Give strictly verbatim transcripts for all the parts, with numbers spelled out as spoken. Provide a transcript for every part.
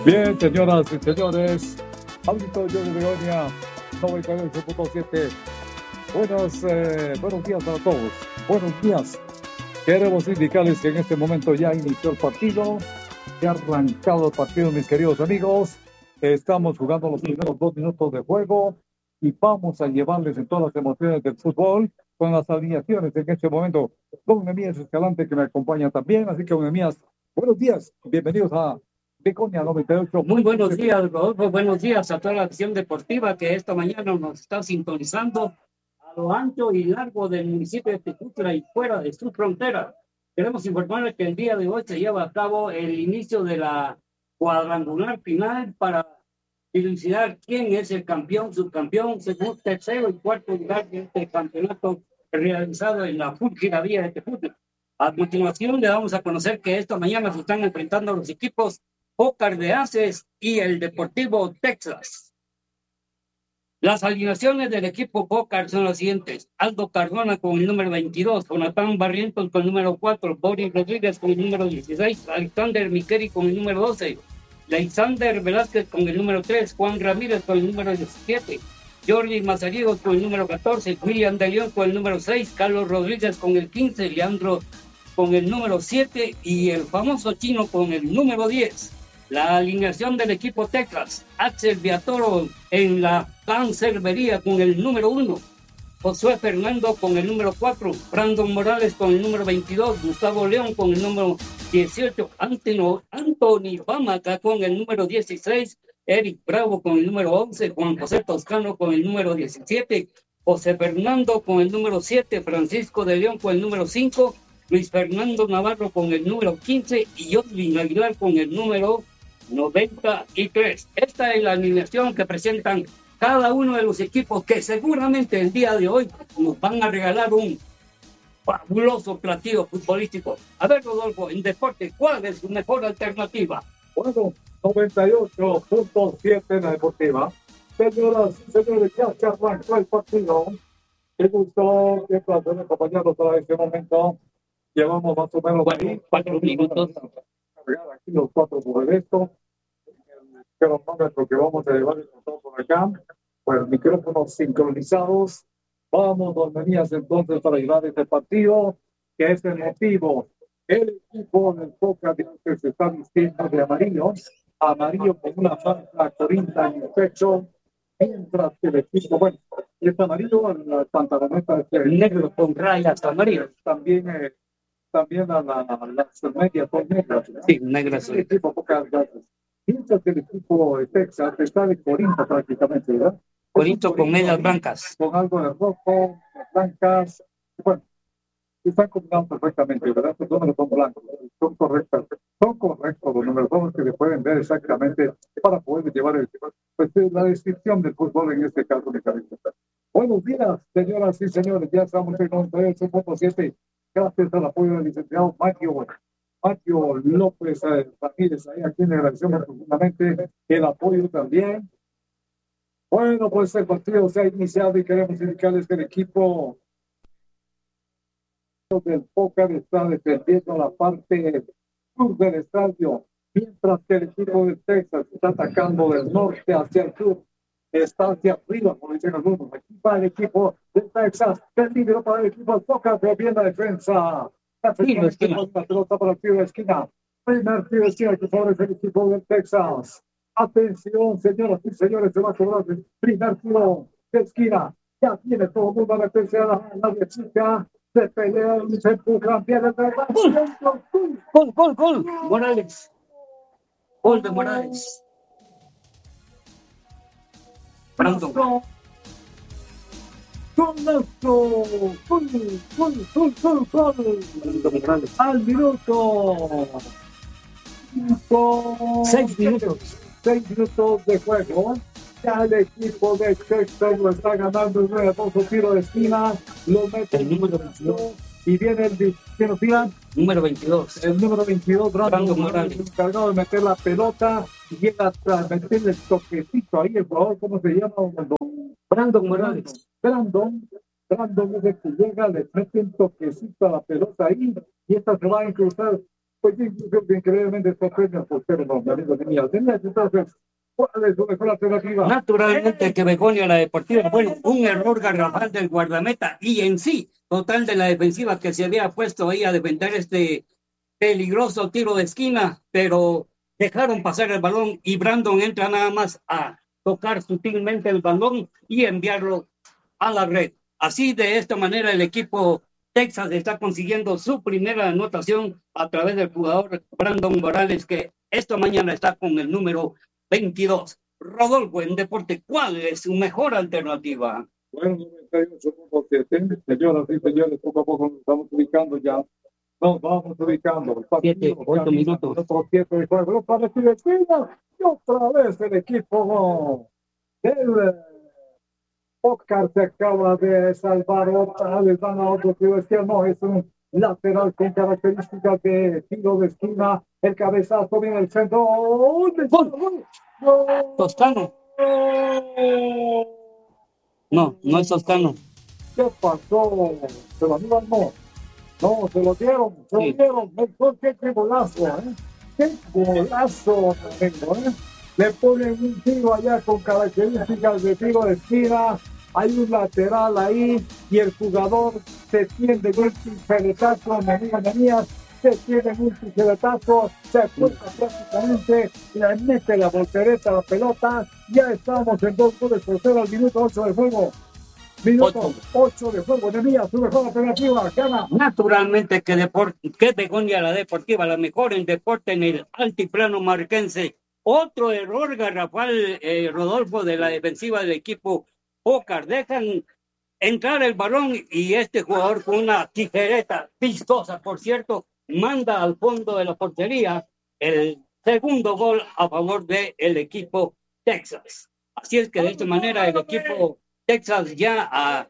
Bien, señoras y señores, árbitro Johnny Begonia, noventa y ocho punto siete. Buenos, eh, buenos días a todos. Buenos días. Queremos indicarles que en este momento ya inició el partido, ya ha arrancado el partido, mis queridos amigos. Estamos jugando los primeros dos minutos de juego y vamos a llevarles en todas las emociones del fútbol con las alineaciones en este momento. Don Nemías Escalante, que me acompaña también. Así que, don Nemías, buenos días. Bienvenidos a Begonia noventa y ocho. Muy buenos días, Rodolfo. Buenos días a toda la acción deportiva que esta mañana nos está sintonizando a lo ancho y largo del municipio de Tejutla y fuera de su frontera. Queremos informarles que el día de hoy se lleva a cabo el inicio de la cuadrangular final para dilucidar quién es el campeón, subcampeón, segundo, tercero y cuarto lugar de este campeonato realizado en la Fúlgira Vía de Tejutla. A continuación le vamos a conocer que esta mañana se están enfrentando los equipos Pócar de Aces y el Deportivo Texas. Las alineaciones del equipo Pócar son las siguientes: Aldo Cardona con el número veintidós, Jonathan Barrientos con el número cuatro, Boris Rodríguez con el número dieciséis, Alexander Miqueri con el número doce, Alexander Velázquez con el número tres, Juan Ramírez con el número diecisiete, Jordi Mazariegos con el número catorce, William de León con el número seis, Carlos Rodríguez con el quince, Leandro con el número siete y el famoso chino con el número diez. La alineación del equipo Texas: Axel Viatoro en la cancerbería con el número uno, Josué Fernando con el número cuatro, Brandon Morales con el número veintidós, Gustavo León con el número dieciocho, Antino, Anthony Bamaca con el número dieciséis, Eric Bravo con el número once, Juan José Toscano con el número diecisiete, José Fernando con el número siete, Francisco de León con el número cinco, Luis Fernando Navarro con el número quince y Jotlin Aguilar con el número noventa y tres. Esta es la alineación que presentan cada uno de los equipos que seguramente el día de hoy nos van a regalar un fabuloso platillo futbolístico. A ver, Rodolfo, en deporte, ¿cuál es su mejor alternativa? Bueno, noventa y ocho punto siete en la deportiva. Señoras y señores, ya se arrancó el partido. Qué gusto, qué placer acompañarlos para este momento. Llevamos más o menos cuatro, cuatro minutos. Aquí los cuatro por esto. El cronómetro que vamos a llevar el motor por acá. Pues micrófonos sincronizados. Vamos, don Menías, entonces para llevar este partido, que es el motivo. El equipo del Pócar de Aces se está vistiendo de amarillo. Amarillo con una franja corinta en el pecho. Mientras que el equipo, bueno, y es amarillo, la pantaloneta es el negro con rayas amarillas. También eh, También a la, a las medias son negras. ¿No? Sí, negras. El equipo Pócar de Aces. Mientras que el equipo de Texas está de Corinto prácticamente, ¿verdad? Corinto con medias blancas. Con algo de rojo, blancas. Bueno, están combinados perfectamente, ¿verdad? Estos números son blancos, son correctos. Son correctos los números, son los que se pueden ver exactamente para poder llevar el, pues, la descripción del fútbol en este caso de cabeza. Buenos días, señoras y señores. Ya estamos en noventa y ocho punto siete. Gracias al apoyo del licenciado Maquio, Maquio López eh, Ramírez, ahí aquí en la agradecemos profundamente el apoyo también. Bueno, pues el partido se ha iniciado y queremos indicarles que el equipo del Pócar está defendiendo la parte sur del estadio, mientras que el equipo de Texas está atacando del norte hacia el sur. Está hacia arriba, como dicen algunos. Aquí va el equipo de Texas. Peligro para el equipo de Pócar, pero bien la defensa. La pelota para el tiro de esquina. Primer tiro de esquina que favorece el equipo de Texas. Atención, señoras y señores, se va a cobrar el primer tiro de esquina. Ya tiene todo el mundo a meterse a la, la chica. Se pelean, se empujan, pierden el verdad. Gol, gol, gol. Morales. Gol de Morales. Brandon. Golazo. Gol, gol, gol, gol, gol. Al minuto. Seis minutos. Seis minutos de juego. Ya el equipo de Texas lo está ganando el nueve dos tiro de esquina. Lo mete el número veintidós. Y viene el ¿quién lo tira? Número veintidós. El número veintidós, Brandon, Brandon Morales. Encargado de meter la pelota y llega a meterle el toquecito ahí. El jugador, ¿cómo se llama? Brandon Morales. Brandon. Brandon es el que llega, le mete un toquecito a la pelota ahí y esta se va a incrustar Pues sí, yo creo que increíblemente sorprende a portero, no, mi amigo de mía. Entonces, ¿cuál es su mejor alternativa? Naturalmente que Begonia la Deportiva, bueno, un error garrafal del guardameta y en sí, total de la defensiva que se había puesto ahí a defender este peligroso tiro de esquina, pero dejaron pasar el balón y Brandon entra nada más a tocar sutilmente el balón y enviarlo a la red. Así, de esta manera, el equipo Texas está consiguiendo su primera anotación a través del jugador Brandon Morales, que esta mañana está con el número veintidós. Rodolfo, en deporte, ¿cuál es su mejor alternativa? Bueno, noventa y ocho punto siete, señoras y señores, poco a poco nos estamos ubicando ya. Nos vamos ubicando. Siete, ocho minutos. Otro siete de juego. Para ti de China, y otra vez el equipo del Oscar se acaba de salvar otra, les dan a otro tiro de esquina, no, es un lateral con características de tiro de esquina, el cabezazo viene el centro, ¡oh! ¡Gol! Toscano. No, no es Toscano. ¿Qué pasó? ¿Se lo dieron? No, no, se lo dieron, se Sí. lo dieron, mejor que qué golazo, ¿eh? ¡Qué golazo, amigo, eh! Le ponen un tiro allá con características de tiro de esquina, hay un lateral ahí y el jugador se tiende un tijeretazo, mi amiga Menías, se tiende un tijeretazo, se acuesta prácticamente, le mete la voltereta a la pelota, ya estamos en dos goles por cero al minuto ocho de juego. Minuto ocho de juego, Menías, su mejor alternativa, gana. Naturalmente que, deport, que Begonia la Deportiva, la mejor en deporte en el altiplano marquense. Otro error garrafal, eh, Rodolfo, de la defensiva del equipo Pócar. Dejan entrar el balón y este jugador con una tijereta vistosa, por cierto, manda al fondo de la portería el segundo gol a favor del equipo Texas. Así es que de esta manera el equipo Texas ya a,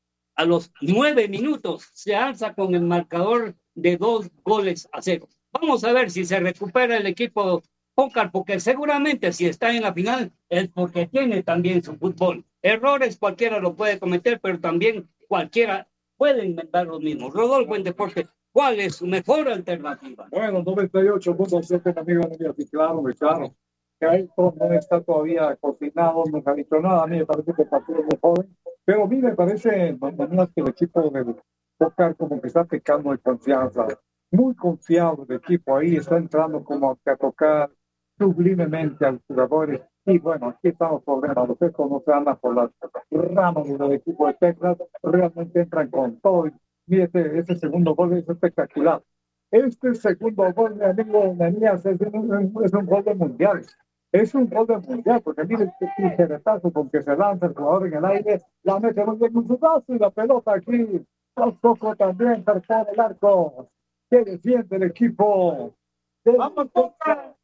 a los nueve minutos se alza con el marcador de dos goles a cero. Vamos a ver si se recupera el equipo Pócar, porque seguramente si está en la final es porque tiene también su fútbol. Errores cualquiera lo puede cometer, pero también cualquiera puede inventar los mismos. Rodolfo, en deporte, ¿cuál es su mejor alternativa? Bueno, noventa y ocho punto siete, amigo mío, sí, claro, muy claro. Que ahí no está todavía cocinado, no se ha dicho nada. A mí me parece que el partido es muy joven, pero a mí me parece, mañana, que el equipo del Pócar como que está pecando de confianza. Muy confiado el equipo ahí, está entrando como a tocar sublimemente a los jugadores. Y bueno, aquí estamos problemas. Los Texas no se andan por las ramas del equipo de Texas, realmente entran con todo. Y ese, ese segundo gol es espectacular. Este segundo gol de amigo Menías es un, es un gol de mundial. Es un gol de mundial, porque mire este tijeretazo con que se lanza el jugador en el aire, la mete muy bien con su brazo y la pelota aquí, un poco también cerca del arco. Que defiende el equipo. Vamos, Pócar.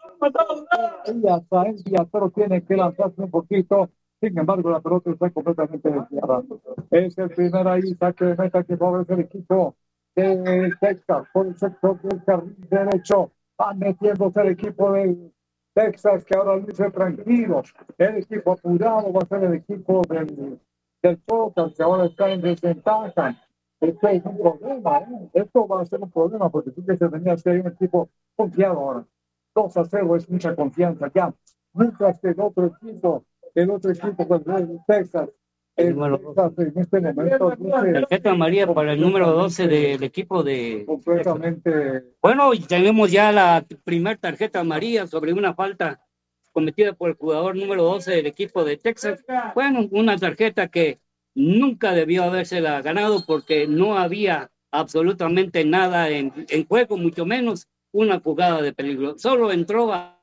Pero tiene que lanzarse un poquito. Sin embargo, la pelota está completamente desviada. Es el primer ahí saque de meta que favorece el equipo de Texas por el sector del carril derecho. Va metiéndose el equipo de Texas, que ahora dice tranquilo. El equipo apurado va a ser el equipo del, del Pócar, que ahora está en desventaja. Esto es un problema, ¿eh? Esto va a ser un problema, porque sí que se tenía que hay un equipo confiado ahora. dos a cero es mucha confianza ya. Mientras que el otro equipo, el otro equipo, pues, el Texas, el Texas en este momento. Tarjeta amarilla para el número doce del equipo de. Completamente. Bueno, y tenemos ya la primera tarjeta amarilla sobre una falta cometida por el jugador número doce del equipo de Texas. Bueno, una tarjeta que nunca debió habérsela ganado porque no había absolutamente nada en, en juego, mucho menos una jugada de peligro. Solo entró a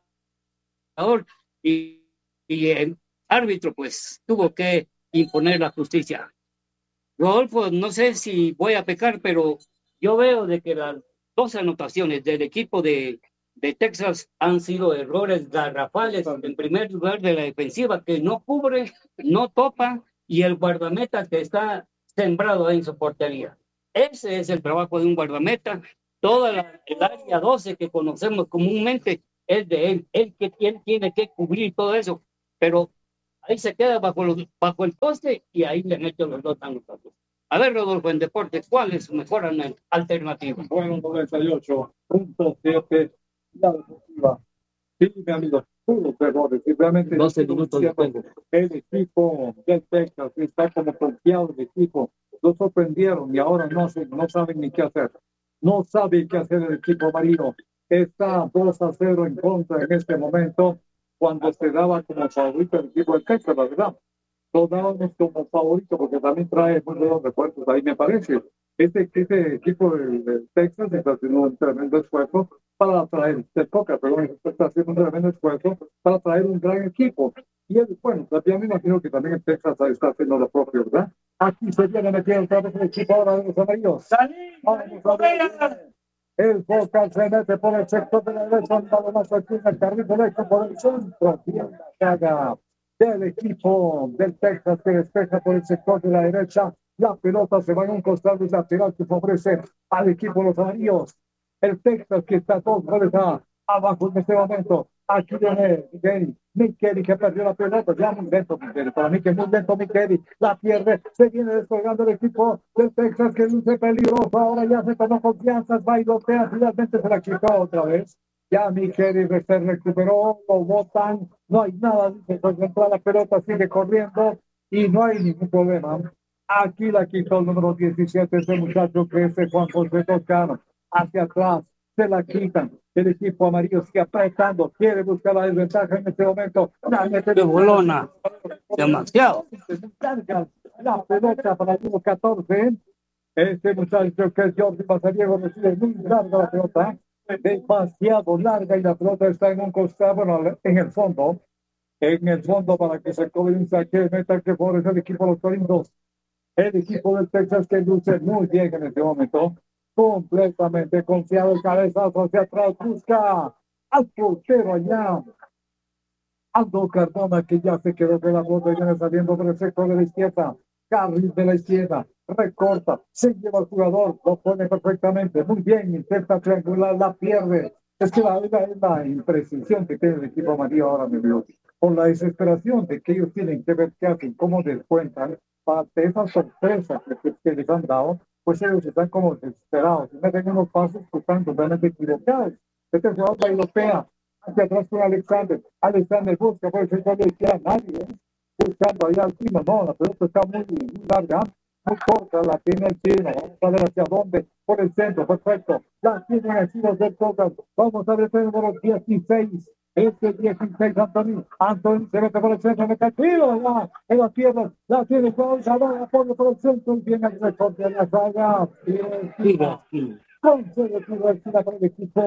y, y el árbitro pues tuvo que imponer la justicia. Rodolfo, no sé si voy a pecar, pero yo veo de que las dos anotaciones del equipo de, de Texas han sido errores garrafales. En primer lugar, de la defensiva, que no cubre, no topa, y el guardameta que está sembrado en su portería. Ese es el trabajo de un guardameta. Toda la, el área doce que conocemos comúnmente es de él. Él que tiene, tiene que cubrir todo eso, pero ahí se queda bajo, los, bajo el poste y ahí le han hecho los dos anotados. A ver, Rodolfo, en deporte, ¿cuál es su mejor alternativa? Bueno, noventa y ocho punto siete, la deportiva. Sí, mi amigo, puros errores. Y realmente doce minutos después. El equipo del Texas está como confiado el equipo. Lo sorprendieron y ahora no, se, no saben ni qué hacer. No sabe qué hacer el equipo amarillo. Está dos a cero en contra en este momento, cuando se daba como favorito el equipo del Texas, la verdad. Lo dábamos como favorito porque también trae muy buenos refuerzos ahí, me parece. Este, este equipo del, del Texas está haciendo un tremendo esfuerzo para traer, de poca, perdón, está haciendo un tremendo esfuerzo para traer un gran equipo. Y él, bueno, también me imagino que también el Texas está haciendo lo propio, ¿verdad? Aquí se viene metiendo otra vez el equipo ahora de los amarillos. Vamos a ver. El Boca se mete por el sector de la derecha, un balonazo aquí en el carril derecho por el centro. Bien la caga del equipo del Texas que despeja por el sector de la derecha. La pelota se va en un costado y lateral que favorece al equipo de los amarillos. El Texas que está dos goles abajo en este momento. Aquí viene Miguel. Miqueli que perdió la pelota. Ya muy lento Miqueli. Para mí que muy lento Miqueli. La pierde. Se viene despegando el equipo del Texas que luce peligroso. Ahora ya se tomó confianza. Bailotea. Finalmente se la quitó otra vez. Ya Miqueli se recuperó. Lo botan. No hay nada. Dice, concentra la pelota. Sigue corriendo. Y no hay ningún problema. Aquí la quitó el número diecisiete. Ese muchacho que es Juan José Toscano. Hacia atrás. Se la quitan. El equipo amarillo sigue apretando, quiere buscar la desventaja en este momento. De bolona, demasiado. La pelota para el número catorce. Este muchacho que es Jordi Mazariego recibe muy larga la pelota. Demasiado larga y la pelota está en un costado, bueno, en el fondo. En el fondo para que se cobre un saque meta que favorece el equipo de los Corindos. El equipo del Texas que luce muy bien en este momento. Completamente confiado, el cabezazo hacia atrás, busca al portero allá. Aldo Cardona, que ya se quedó con la pelota y viene saliendo por el sector de la izquierda. Carril de la izquierda, recorta, se lleva al jugador, lo pone perfectamente, muy bien, intenta triangular, la pierde. Es que la, la, la imprecisión que tiene el equipo amarillo ahora, mi amigo, con la desesperación de que ellos tienen que ver qué hacen, cómo descuentan, para esa sorpresa que, que les han dado, pues ellos están como desesperados, y meten unos pasos que están totalmente equivocados. Este jugador bailotea hacia atrás con Alexander. Alexander busca por el sector de izquierda, nadie, ¿eh? Buscando allá al chino, no, la pelota está muy, muy larga, muy corta, la tiene el chino, vamos a ver hacia dónde, por el centro, perfecto, la tiene el chino del Tocan, vamos a ver el número dieciséis, este dieciséis, Anthony, Anthony se mete por el centro, mete el tiro, ya, en las piernas, la tiene con el salón, la pone por el centro, y viene el recorte de la saga, y el tiro, concede tiro al chino para el equipo,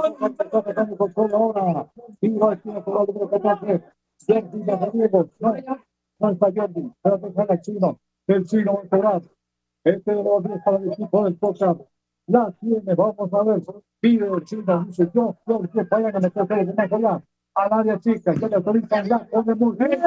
con solo ahora, tiro al chino por el número catorce, Sergio Mazariegos, no, no está Jordi, pero te sale el chino, el chino va a cobrar, este de los diez para el equipo del Tocan, la tiene, vamos a ver, pide el chino, dice yo, yo, que vayan a meterse de más allá, al área chica, que le autorizan la pone muy bien,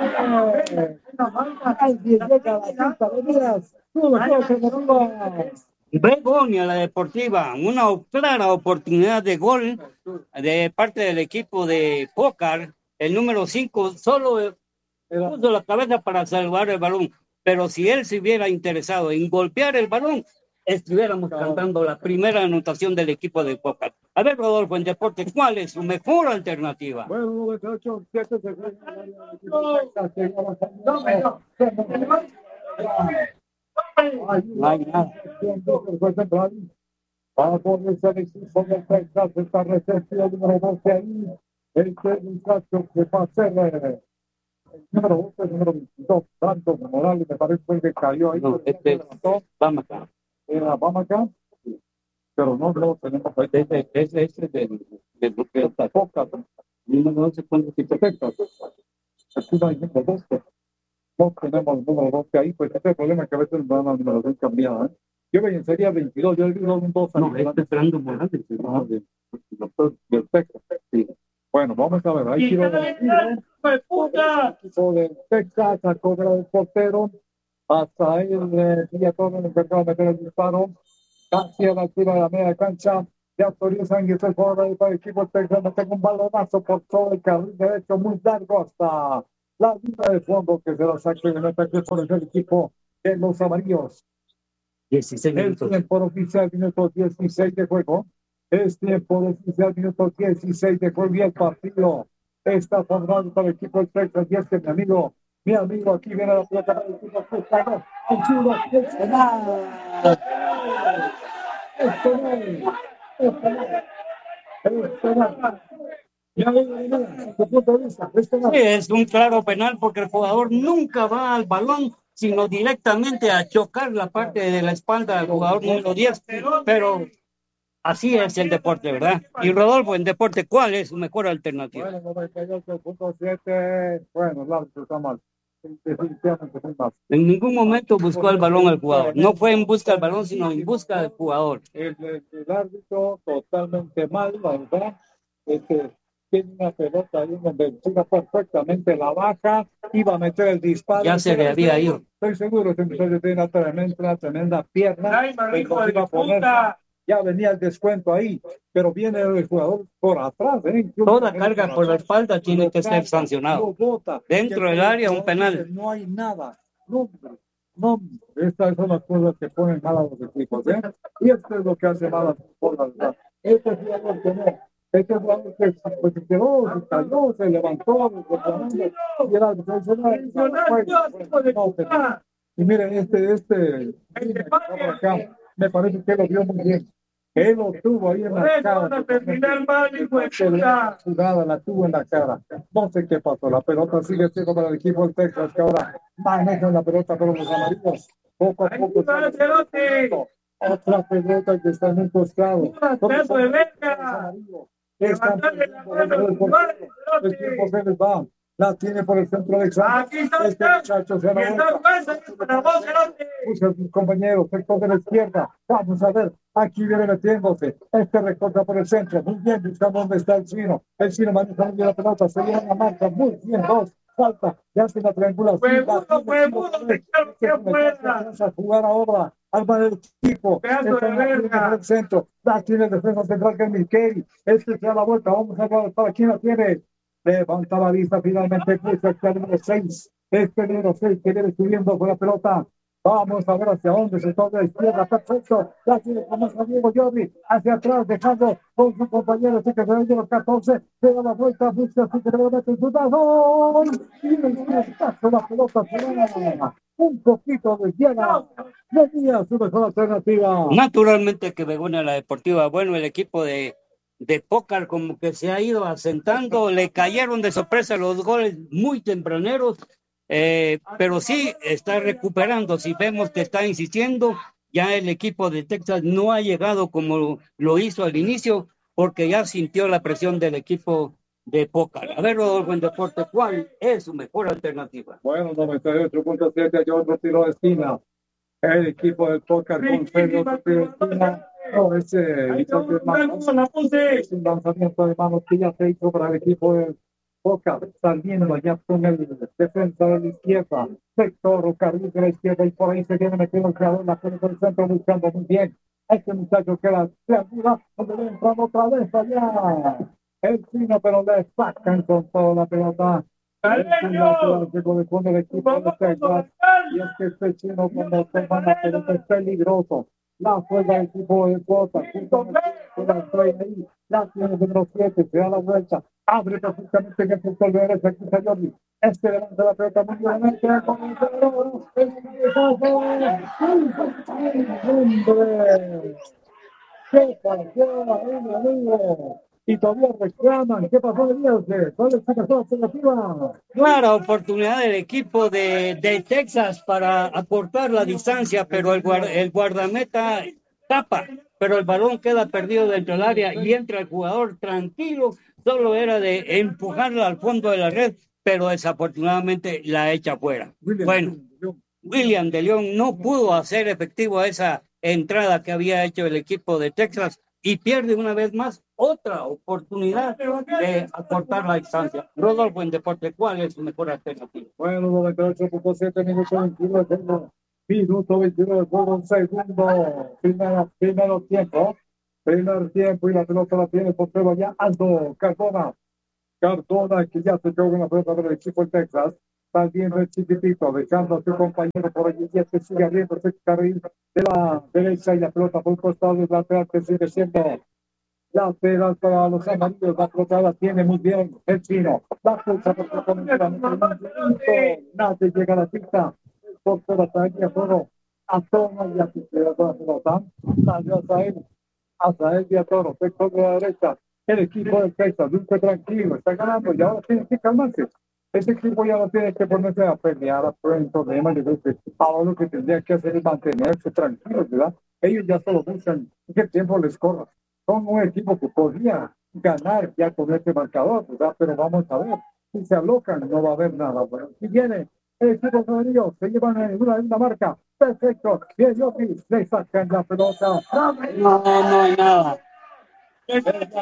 alguien llega a la cinta de días, tú lo creo que me Begonia, la deportiva, una clara oportunidad de gol de parte del equipo de Pócar. El número cinco solo puso la cabeza para salvar el balón, pero si él se hubiera interesado en golpear el balón, estuviéramos cantando la primera anotación del equipo de Pócar. A ver, Rodolfo, en deporte, ¿cuál es su mejor alternativa? Bueno, noventa y ocho, siete No hay nada. Va por el equipo del Texas, esta recepción número doce ahí. Este muchacho que va a ser el número doce, el número veintidós, Brandon Morales, me parece que cayó ahí. No, este es Bamaca. Era Bamaca, pero no lo tenemos ahí. Ese es ese del del Poca, no sé cuándo se Texas. Aquí no hay número doce. No tenemos el número doce ahí, pues ese es el problema que a veces van a la numeración cambiada, ¿eh? Yo me sería veintidós, yo le digo un dos. No, este es Brandon Morales, ah, de, del Texas. Sí. Bueno, vamos a ver. Ahí tiro del equipo del Texas, a cobra del portero. Hasta ahí el Villatón en el mercado de meter el disparo. Casi a la altura de la media cancha. Le autorizan y es el jugador para el equipo del Texas. Me tengo un balonazo por todo el carril derecho, muy largo hasta la línea de fondo que se la saque en el ataque por el equipo de los amarillos. dieciséis El minutos. tiempo oficial, minutos dieciséis de juego. Es tiempo oficial, minutos dieciséis de juego y el partido está formado para el equipo del Texas. Y este, mi amigo, mi amigo, aquí viene la pelota para el equipo del Texas. Ayuda, este no. Este no. Este no. Este no. Ya ven, su punto de vista, este no. Sí, es un claro penal porque el jugador nunca va al balón, sino directamente a chocar la parte de la espalda del jugador número diez. Pero así es el deporte, ¿verdad? Y Rodolfo, en deporte, ¿cuál es su mejor alternativa? Bueno, noventa y ocho punto siete. Bueno, el árbitro está mal. Definitivamente muy mal. En ningún momento buscó el balón al jugador. No fue en busca del balón, sino en busca del jugador. El, el, el árbitro totalmente mal, la verdad. Este, tiene una pelota ahí donde tira perfectamente la baja, iba a meter el disparo. Ya se le había ido. Estoy seguro que muchacho tiene una tremenda, una tremenda pierna. Iba a poner, ya venía el descuento ahí, pero viene el jugador por atrás. ¿eh? Toda carga por la espalda tiene que ser sancionado. Dentro del área, un penal. No hay nada. No, no, estas son las cosas que ponen mal a los equipos. ¿eh? Y esto es lo que hace mal a los equipos, la verdad. Este jugador que no. Este jugador que pues, se quedó, se cayó, se levantó, y era el y miren, este, este, acá, me parece que lo vio muy bien. Él lo tuvo ahí en la cara. La jugada la tuvo en la cara. No sé qué pasó. La pelota sigue siendo para el equipo del Texas, que ahora manejan la pelota para los amarillos. Poco a poco. Otra pelota que está en un costado. Están el tiempo se les va. La tiene por el centro de examen. Este muchacho se la busca a sus compañeros, sector de la izquierda. Vamos a ver, aquí viene metiéndose. Este recorta por el centro. Muy bien, buscando dónde está el chino. El chino maneja muy bien la pelota. Se lleva la marca. Muy bien, dos. Falta. Ya hace una triangulación. Fue mudo, fue mudo. A jugar ahora. Arma del equipo. Está en el centro. La tiene el defensa central que es Miquel. Este se da la vuelta. Vamos a ver para quién la tiene. Levanta la vista finalmente. Este número seis. Este número seis que viene subiendo con la pelota. Vamos a ver hacia dónde se toca la izquierda. Perfecto. La tiene como Diego Jordi. Hacia atrás, dejando con su compañero. Así que se ve los catorce. Se da la vuelta. Busca así que le mete en su brazo. Y el tazo la pelota se va. Un poquito de llena. Venía su mejor alternativa. Naturalmente que Begoña la Deportiva. Bueno, el equipo de, de Pócar como que se ha ido asentando. Le cayeron de sorpresa los goles muy tempraneros. Eh, pero sí está recuperando. Si vemos que está insistiendo, ya el equipo de Texas no ha llegado como lo hizo al inicio, porque ya sintió la presión del equipo de Pócar. A ver, Rodolfo, en deporte, ¿cuál es su mejor alternativa? Bueno, noventa y ocho punto siete, hay otro tiro de esquina. El equipo del Pócar con serio tiro de esquina. No, ese es un lanzamiento de manos que ya se hizo para el equipo del Pócar, saliendo ya con el defensa de la izquierda, sector carril de la izquierda, y por ahí se viene metiendo el creador, la pelota del centro, buscando muy bien. Este muchacho que la triangula, donde le entrando otra vez allá. El chino, pero le sacan con toda la pelota. El con el equipo de Texas. Y es que este chino, cuando toma la pelota, es peligroso. La juega el equipo de Cuota. La tiene el número siete, se da la vuelta. Abre perfectamente en el punto de derecha. Aquí está Jordi. Este levanta la pelota muy bien. Con el dedo. ¡Hombre! ¿Qué pasó, amigo? Y todavía reclaman. ¿Qué pasó de Dios? ¿Cuál es su mejor alternativa? Clara oportunidad del equipo de, de Texas para acortar la distancia, pero el, guard, el guardameta tapa, pero el balón queda perdido dentro del área y entra el jugador tranquilo. Solo era de empujarla al fondo de la red, pero desafortunadamente la echa fuera. Bueno, William de León no pudo hacer efectivo esa entrada que había hecho el equipo de Texas y pierde una vez más otra oportunidad de acortar la distancia. Rodolfo, en deporte, ¿cuál es su mejor alternativa? Bueno, noventa y ocho punto siete minutos veintiuno, minuto veintiuno de juego, un segundo, primero, primero tiempo, primer tiempo y la pelota la tiene por prueba ya Aldo Cardona. Cardona que ya se quedó con la pelota del equipo de Texas. está viendo el chiquitito, dejando a su compañero por allí, y este sigue abriendo ese carril de la derecha y la pelota por un costado del lateral que sigue siendo lateral para los amarillos. La pelota la tiene muy bien el chino. La pulsa perfectamente. Nadie llega a la pista. Por toda la línea, todo a toma y a toda la pelota. Salió hasta él, hasta él y a Toro, sector de la derecha. El equipo del Texas, luce tranquilo, está ganando y ahora tiene que calmarse. Ese equipo ya no tiene que ponerse a pelear a el problema. Yo creo que ahora lo que tendría que hacer es mantenerse tranquilos, ¿verdad? Ellos ya solo buscan que el tiempo les corra. Son un equipo que podría ganar ya con este marcador, ¿verdad? Pero vamos a ver, si se alocan no va a haber nada. Bueno, si viene el equipo amarillo, se llevan en una misma marca. Perfecto, bien, Yoki, le sacan la pelota. No, no hay nada. Ahí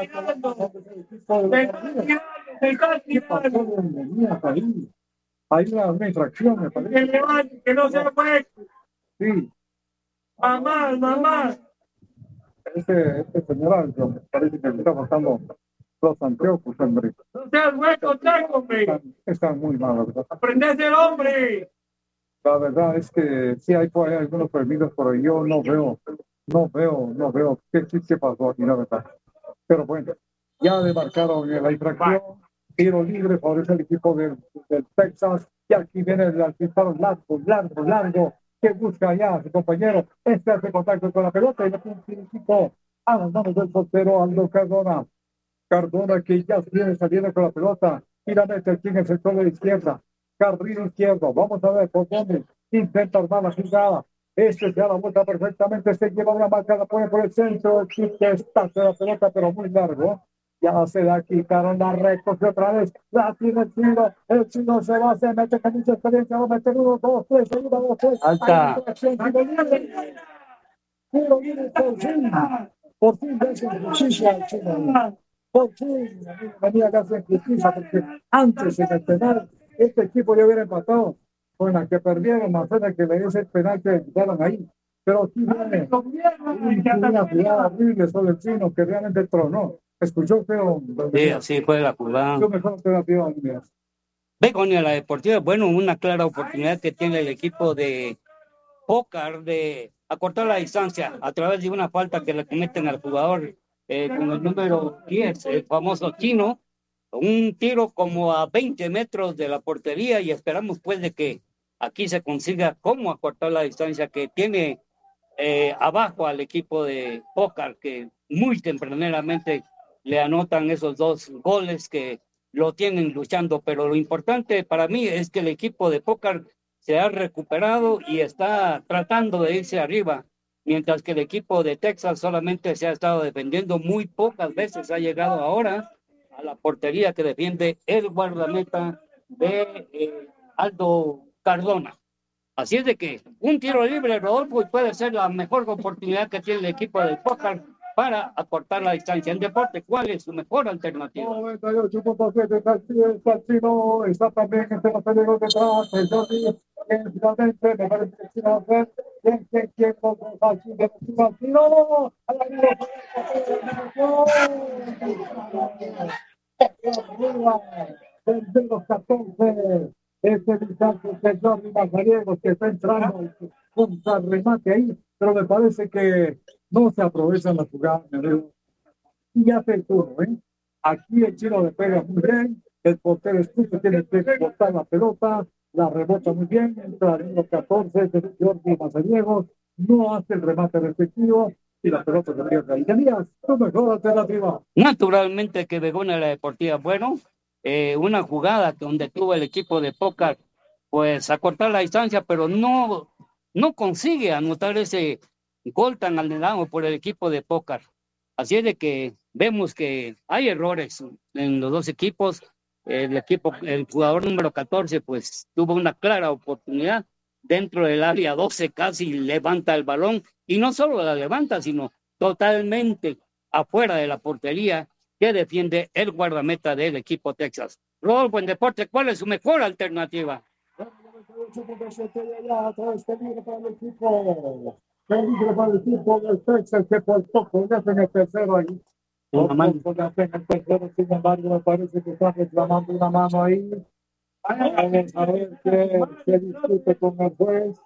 hay una infracción, me parece. Que no se puede. Sí. Mamá, mamá. Este, este señor me parece que le está faltando los anteojos, hombre. No seas hueco, taco, hombre. Están, están muy mal, ¿verdad? Aprende a ser hombre. La verdad es que sí hay, hay algunos permisos, pero yo no veo, no veo, no veo qué, qué pasó aquí, la verdad. Pero bueno, ya demarcaron la infracción, tiro libre, favorece el equipo del, del Texas, y aquí viene el disparo largo, largo, largo, que busca ya a su compañero, este hace contacto con la pelota, y le pone un equipo a las manos del portero Aldo Cardona, Cardona que ya viene saliendo con la pelota, y la mete aquí en el sector de la izquierda, carril izquierdo, vamos a ver por dónde intenta armar la jugada. Este se da la vuelta perfectamente, se lleva una marca, la pone por el centro, el chiste está de la pelota, pero muy largo. Ya se la quitaron, la recoge otra vez, la tiene el chino, el chino se va, se mete con mucha experiencia, va a meter uno, dos, tres, se lleva dos, tres. Alta. Por fin, por fin le hacen justicia al chino. Por fin, venía a hacer justicia, porque antes en el penal, este equipo ya hubiera empatado. Con la que perdieron, más allá que le dio el penal que quedaron ahí. Pero sí viene una jugada horrible sobre el chino que realmente tronó. Escuchó feo. Sí, así fue la jugada. Yo mejor te la pido, mira. Begonia, la Deportiva, bueno, una clara oportunidad que tiene el equipo de Pócar de acortar la distancia a través de una falta que le cometen al jugador eh, con el número diez, el famoso chino. Un tiro como a veinte metros de la portería y esperamos pues de que aquí se consiga cómo acortar la distancia que tiene eh, abajo al equipo de Pócar, que muy tempraneramente le anotan esos dos goles que lo tienen luchando, pero lo importante para mí es que el equipo de Pócar se ha recuperado y está tratando de irse arriba, mientras que el equipo de Texas solamente se ha estado defendiendo, muy pocas veces ha llegado ahora a la portería que defiende el guardameta de eh, Aldo Cardona. Así es de que un tiro libre, Rodolfo, y puede ser la mejor oportunidad que tiene el equipo de Pócar para acortar la distancia. En deporte, ¿cuál es su mejor alternativa? noventa y ocho punto siete, está el chino, está también entre los peligros detrás, el Jordi, finalmente, me parece que va a hacer, ¿quién, quién, quién, el chino, a la desde los catorce, este distancia de Jordi Mazariegos que está entrando con remate ahí, pero me parece que no se aprovechan las jugadas, y hace el turno, ¿eh? Aquí el chino le pega muy bien, el portero Escucho tiene que botar la pelota, la rebota muy bien, entra el número catorce, de Jordi Mazariegos, no hace el remate respectivo, y la pelota se pierde ahí. Tenías tu mejor alternativa. Naturalmente que Begonia la Deportiva, bueno, eh, una jugada donde tuvo el equipo de Pócar, pues acortar la distancia, pero no, no consigue anotar ese gol tan anhelado por el equipo de Pócar. Así es de que vemos que hay errores en los dos equipos. El equipo, el jugador número catorce, pues tuvo una clara oportunidad dentro del área doce, casi levanta el balón, y no solo la levanta, sino totalmente afuera de la portería que defiende el guardameta del equipo Texas. Rodolfo, en deporte, ¿cuál es su mejor alternativa? Peligro para el equipo del Texas que por poco ya en el tercero ahí. Por poco ya en el tercero, sin embargo, me parece que está reclamando una mano ahí. Vamos a ver qué se discute con el juez.